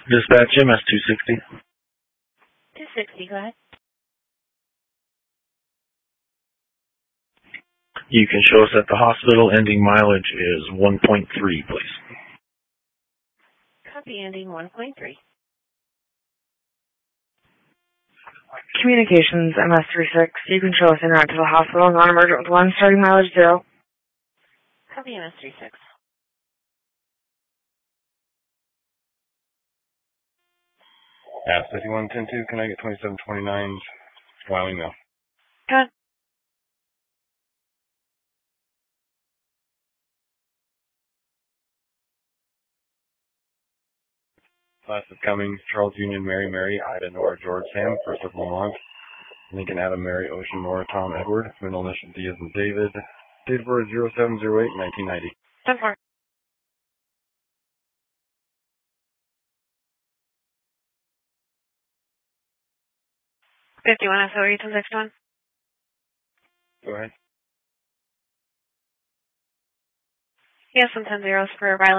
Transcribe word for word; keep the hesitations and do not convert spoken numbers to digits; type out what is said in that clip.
Dispatch M S two sixty. two sixty, go ahead. You can show us at the hospital. Ending mileage is one point three, please. Copy, ending one point three. Communications, M S three six. You can show us en route to the hospital, non-emergent with one, starting mileage zero. Copy, M S three six. Yeah, fifty-one ten two, can I get twenty-seven twenty-nine Wyoming Mill? Good. Class is coming. Charles Union, Mary Mary, Ida Nora George Sam, first of Lamont. Lincoln Adam Mary Ocean Nora Tom Edward. Middle initial D as in David. Date of birth zero seven zero eight nineteen ninety. ten four. fifty-one S O E two six one. Go ahead. Yes, some ten zeros for violation.